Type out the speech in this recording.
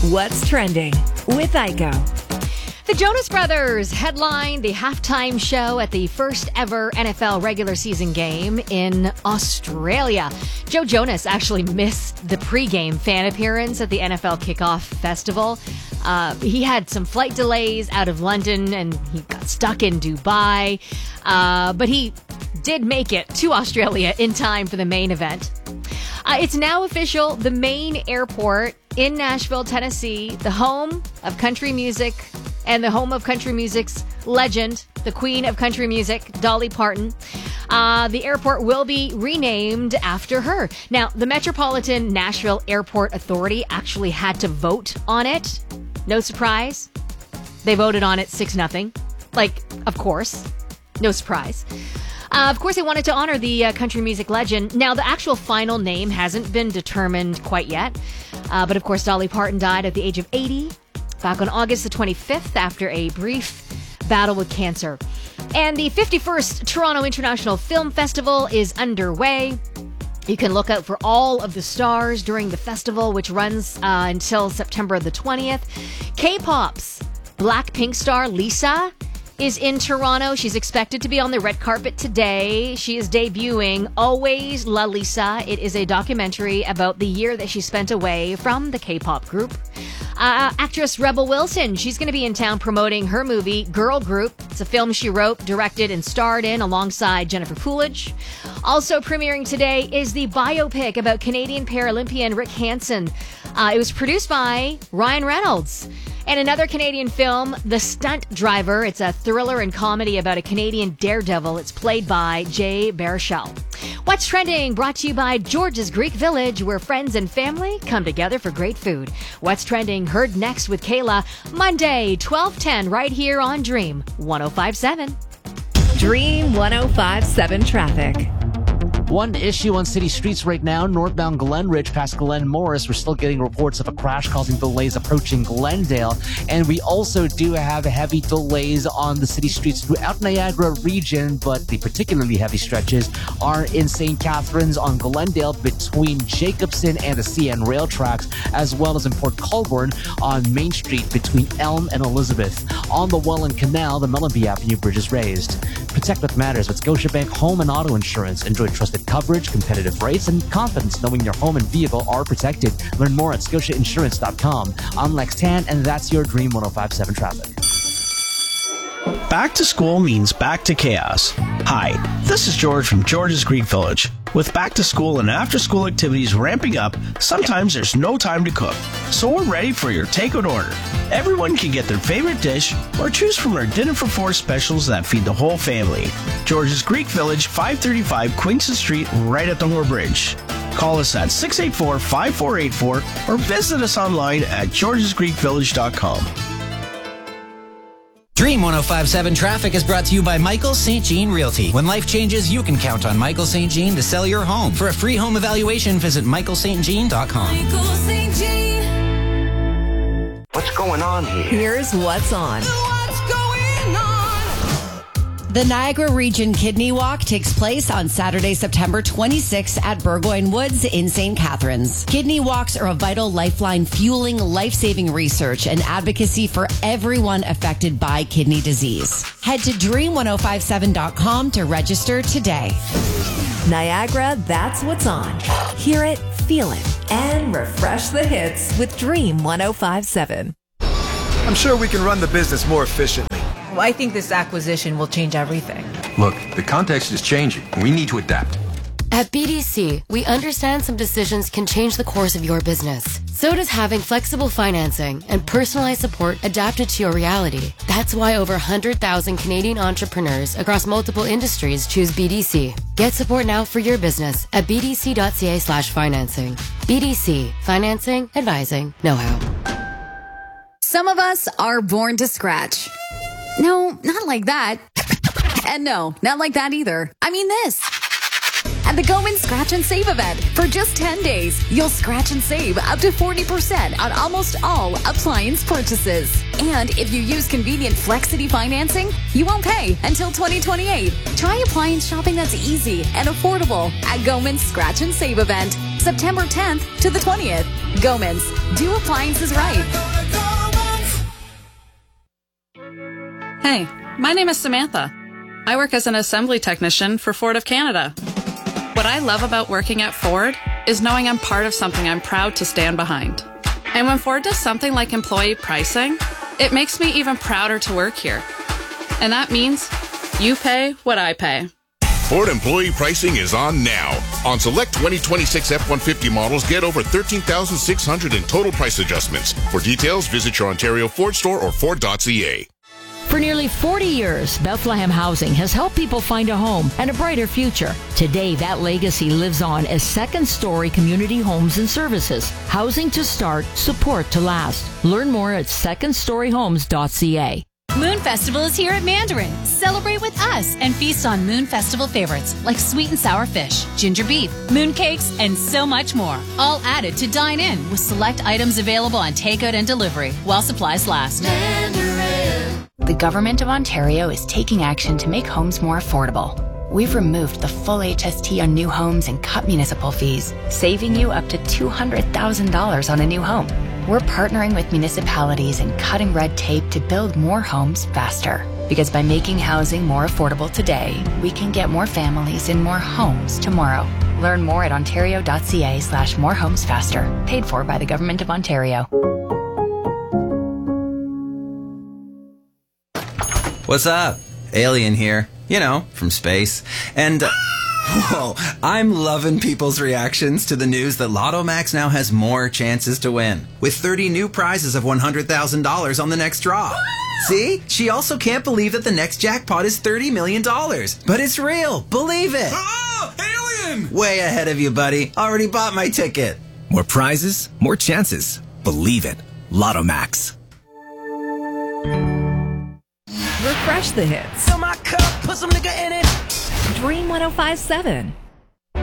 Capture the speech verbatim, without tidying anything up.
What's Trending with Aiko. The Jonas Brothers headlined the halftime show at the first ever N F L regular season game in Australia. Joe Jonas actually missed the pregame fan appearance at the N F L Kickoff Festival. Uh, he had some flight delays out of London and he got stuck in Dubai. Uh, but he did make it to Australia in time for the main event. Uh, it's now official. The main airport in Nashville, Tennessee, the home of country music and the home of country music's legend, the queen of country music, Dolly Parton. Uh, the airport will be renamed after her. Now, the Metropolitan Nashville Airport Authority actually had to vote on it. No surprise. They voted on it six nothing. Like, of course. No surprise. Uh, of course, they wanted to honor the uh, country music legend. Now, the actual final name hasn't been determined quite yet. Uh, but, of course, Dolly Parton died at the age of eighty back on August the twenty-fifth after a brief battle with cancer. And the fifty-first Toronto International Film Festival is underway. You can look out for all of the stars during the festival, which runs uh, until September the twentieth. K-pop's Blackpink star Lisa is in Toronto. She's expected to be on the red carpet today. She is debuting Always La Lisa. It is a documentary about the year that she spent away from the K-pop group. Uh, actress Rebel Wilson, she's going to be in town promoting her movie Girl Group. It's a film she wrote, directed, and starred in alongside Jennifer Coolidge. Also premiering today is the biopic about Canadian Paralympian Rick Hansen. Uh, it was produced by Ryan Reynolds. And another Canadian film, The Stunt Driver. It's a thriller and comedy about a Canadian daredevil. It's played by Jay Baruchel. What's Trending? Brought to you by George's Greek Village, where friends and family come together for great food. What's Trending? Heard next with Kayla, Monday, twelve ten, right here on Dream one oh five point seven. Dream one oh five point seven traffic. One issue on city streets right now, northbound Glenridge past Glen Morris. We're still getting reports of a crash causing delays approaching Glendale. And we also do have heavy delays on the city streets throughout Niagara region, but the particularly heavy stretches are in Saint Catharines on Glendale between Jacobson and the C N rail tracks, as well as in Port Colborne on Main Street between Elm and Elizabeth. On the Welland Canal, the Mellenby Avenue Bridge is raised. Protect what matters with Scotiabank Home and Auto Insurance. Enjoy trusted coverage, competitive rates, and confidence knowing your home and vehicle are protected. Learn more at scotia insurance dot com. I'm Lex Tan, and that's your Dream one oh five point seven traffic. Back to school means back to chaos. Hi, this is George from George's Greek Village. With back to school and after school activities ramping up, sometimes there's no time to cook. So we're ready for your takeout order. Everyone can get their favorite dish or choose from our dinner for four specials that feed the whole family. George's Greek Village, five thirty-five Queenston Street, right at the Moore Bridge. Call us at six eight four, five four eight four or visit us online at georges greek village dot com. Dream one oh five point seven Traffic is brought to you by Michael Saint Jean Realty. When life changes, you can count on Michael Saint Jean to sell your home. For a free home evaluation, visit michael st jean dot com. Michael Saint Jean. What's going on here? Here's what's on. What's going on? The Niagara Region Kidney Walk takes place on Saturday, September twenty-sixth at Burgoyne Woods in Saint Catharines. Kidney walks are a vital lifeline fueling life-saving research and advocacy for everyone affected by kidney disease. Head to dream one oh five seven dot com to register today. Niagara, that's what's on. Hear it, feel it, and refresh the hits with Dream one oh five point seven. I'm sure we can run the business more efficiently. Well, I think this acquisition will change everything. Look, the context is changing. We need to adapt. At B D C, we understand some decisions can change the course of your business. So does having flexible financing and personalized support adapted to your reality. That's why over one hundred thousand Canadian entrepreneurs across multiple industries choose B D C. Get support now for your business at b d c dot c a slash financing. B D C. Financing, advising, know-how. Some of us are born to scratch. No, not like that. And no, not like that either. I mean this. At the Goman Scratch and Save event, for just ten days, you'll scratch and save up to forty percent on almost all appliance purchases. And if you use convenient Flexity financing, you won't pay until twenty twenty-eight. Try appliance shopping that's easy and affordable at Goman's Scratch and Save event, September tenth to the twentieth. Gomans, do appliances right. Hey, my name is Samantha. I work as an assembly technician for Ford of Canada. What I love about working at Ford is knowing I'm part of something I'm proud to stand behind. And when Ford does something like employee pricing, it makes me even prouder to work here. And that means you pay what I pay. Ford employee pricing is on now. On select twenty twenty-six F one fifty models, get over thirteen thousand six hundred in total price adjustments. For details, visit your Ontario Ford store or Ford dot C A. For nearly forty years, Bethlehem Housing has helped people find a home and a brighter future. Today, that legacy lives on as second-story community homes and services. Housing to start, support to last. Learn more at second story homes dot c a. Moon Festival is here at Mandarin. Celebrate with us and feast on Moon Festival favorites like sweet and sour fish, ginger beef, moon cakes, and so much more. All added to dine in with select items available on takeout and delivery while supplies last. Mandarin. The Government of Ontario is taking action to make homes more affordable. We've removed the full H S T on new homes and cut municipal fees, saving you up to two hundred thousand dollars on a new home. We're partnering with municipalities and cutting red tape to build more homes faster. Because by making housing more affordable today, we can get more families in more homes tomorrow. Learn more at ontario dot c a slash more homes faster. Paid for by the Government of Ontario. What's up? Alien here. You know, from space. And, uh, whoa, I'm loving people's reactions to the news that Lotto Max now has more chances to win. With thirty new prizes of one hundred thousand dollars on the next draw. See? She also can't believe that the next jackpot is thirty million dollars. But it's real. Believe it. Oh, alien! Way ahead of you, buddy. Already bought my ticket. More prizes, more chances. Believe it. Lotto Max. Refresh the hits. Fill my cup, put some nigga in it. Dream one oh five point seven.